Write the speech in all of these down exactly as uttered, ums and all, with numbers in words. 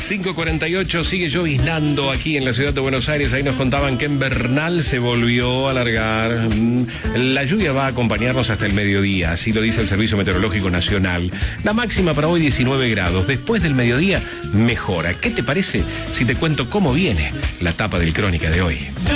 cinco cuarenta y ocho, sigue lloviznando aquí en la ciudad de Buenos Aires. Ahí nos contaban que en Bernal se volvió a alargar. La lluvia va a acompañarnos hasta el mediodía, así lo dice el Servicio Meteorológico Nacional. La máxima para hoy diecinueve grados. Después del mediodía mejora. ¿Qué te parece si te cuento cómo viene la tapa del Crónica de hoy?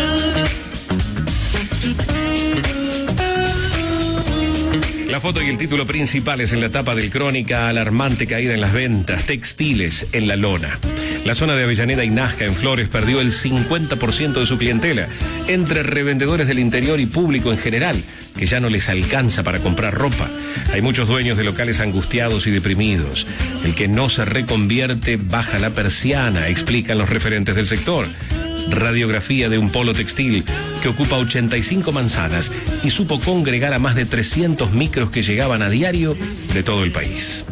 La foto y el título principales en la tapa del Crónica: alarmante caída en las ventas textiles en la lona. La zona de Avellaneda y Nazca en Flores perdió el cincuenta por ciento de su clientela, entre revendedores del interior y público en general, que ya no les alcanza para comprar ropa. Hay muchos dueños de locales angustiados y deprimidos. El que no se reconvierte baja la persiana, explican los referentes del sector. Radiografía de un polo textil que ocupa ochenta y cinco manzanas y supo congregar a más de trescientos micros que llegaban a diario de todo el país.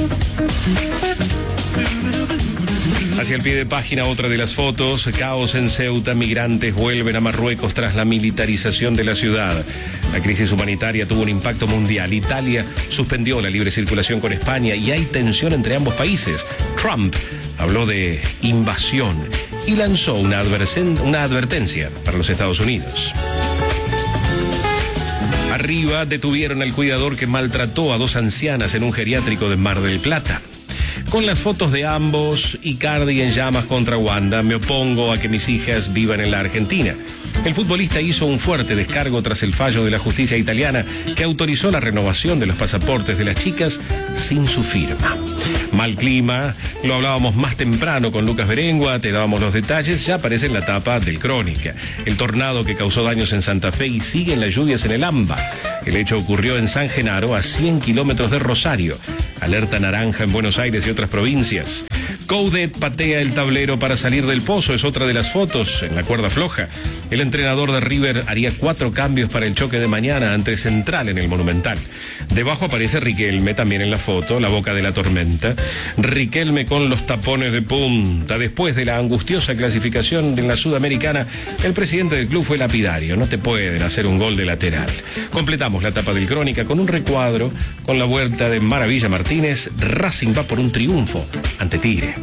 Hacia el pie de página, otra de las fotos: caos en Ceuta, migrantes vuelven a Marruecos tras la militarización de la ciudad. La crisis humanitaria tuvo un impacto mundial. Italia suspendió la libre circulación con España y hay tensión entre ambos países. Trump habló de invasión y lanzó una, adversen- una advertencia para los Estados Unidos. Arriba, detuvieron al cuidador que maltrató a dos ancianas en un geriátrico de Mar del Plata. Con las fotos de ambos, Icardi en llamas contra Wanda: me opongo a que mis hijas vivan en la Argentina. El futbolista hizo un fuerte descargo tras el fallo de la justicia italiana que autorizó la renovación de los pasaportes de las chicas sin su firma. Mal clima, lo hablábamos más temprano con Lucas Berengua, te dábamos los detalles, ya aparece en la tapa del Crónica. El tornado que causó daños en Santa Fe y siguen las lluvias en el AMBA. El hecho ocurrió en San Genaro, a cien kilómetros de Rosario. Alerta naranja en Buenos Aires y otras provincias. Coudet patea el tablero para salir del pozo, es otra de las fotos en la cuerda floja. El entrenador de River haría cuatro cambios para el choque de mañana ante Central en el Monumental. Debajo aparece Riquelme también en la foto, la boca de la tormenta. Riquelme con los tapones de punta. Después de la angustiosa clasificación en la Sudamericana, el presidente del club fue lapidario: no te pueden hacer un gol de lateral. Completamos la tapa del Crónica con un recuadro con la vuelta de Maravilla Martínez. Racing va por un triunfo ante Tigre.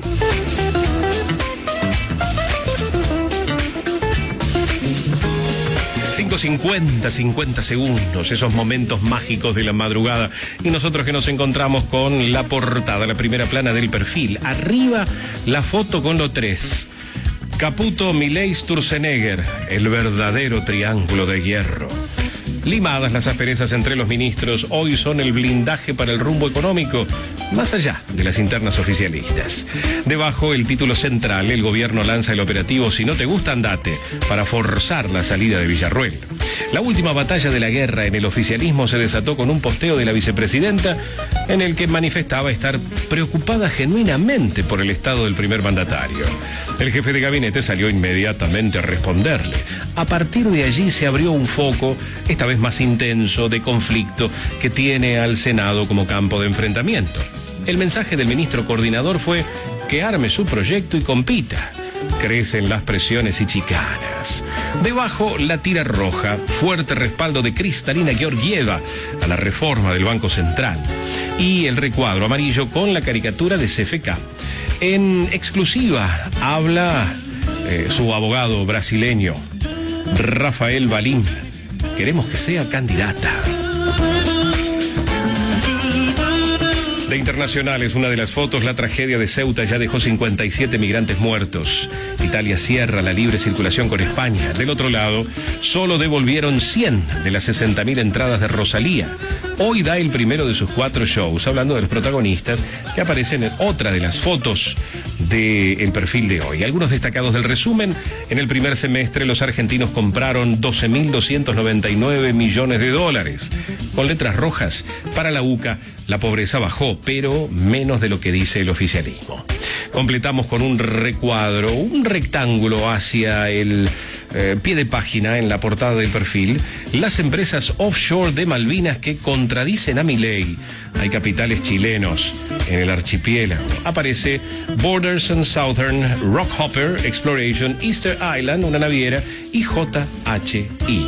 cinco cincuenta, cincuenta segundos, esos momentos mágicos de la madrugada. Y nosotros que nos encontramos con la portada, la primera plana del Perfil. Arriba, la foto con los tres: Caputo, Milei, Sturzenegger, el verdadero triángulo de hierro. Limadas las asperezas entre los ministros, hoy son el blindaje para el rumbo económico, más allá de las internas oficialistas. Debajo, el título central: el gobierno lanza el operativo Si no te gusta, andate, para forzar la salida de Villarruel. La última batalla de la guerra en el oficialismo se desató con un posteo de la vicepresidenta en el que manifestaba estar preocupada genuinamente por el estado del primer mandatario. El jefe de gabinete salió inmediatamente a responderle. A partir de allí se abrió un foco, esta vez más intenso, de conflicto que tiene al Senado como campo de enfrentamiento. El mensaje del ministro coordinador fue que arme su proyecto y compita. Crecen las presiones y chicanas. Debajo, la tira roja: fuerte respaldo de Kristalina Georgieva a la reforma del Banco Central. Y el recuadro amarillo con la caricatura de C F K. En exclusiva habla eh, su abogado brasileño, Rafael Balín. Queremos que sea candidata. De internacionales, una de las fotos: la tragedia de Ceuta ya dejó cincuenta y siete migrantes muertos. Italia cierra la libre circulación con España. Del otro lado, solo devolvieron cien de las sesenta mil entradas de Rosalía. Hoy da el primero de sus cuatro shows, hablando de los protagonistas que aparecen en otra de las fotos del Perfil de hoy. Algunos destacados del resumen: en el primer semestre los argentinos compraron doce mil doscientos noventa y nueve millones de dólares. Con letras rojas, para la UCA, la pobreza bajó, pero menos de lo que dice el oficialismo. Completamos con un recuadro, un rectángulo hacia el eh, pie de página en la portada del Perfil: las empresas offshore de Malvinas que contradicen a Milei. Hay capitales chilenos en el archipiélago. Aparece Borders and Southern, Rockhopper Exploration, Easter Island, una naviera, y J H I.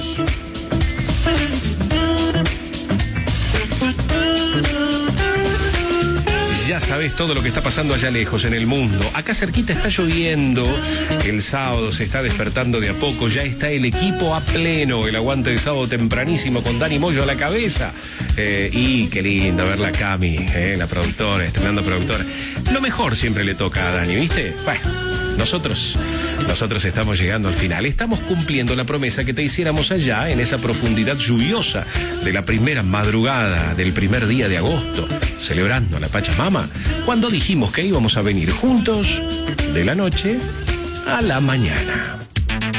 ya sabes todo lo que está pasando allá lejos en el mundo. Acá cerquita está lloviendo, el sábado se está despertando de a poco, ya está el equipo a pleno, el aguante de sábado tempranísimo con Dani Moyo a la cabeza. Eh, y qué lindo ver la Cami, eh, la productora, estrenando productora. Lo mejor siempre le toca a Dani, ¿viste? Bueno, nosotros, nosotros estamos llegando al final. Estamos cumpliendo la promesa que te hiciéramos allá en esa profundidad lluviosa de la primera madrugada del primer día de agosto, celebrando a la Pachamama, cuando dijimos que íbamos a venir juntos de la noche a la mañana.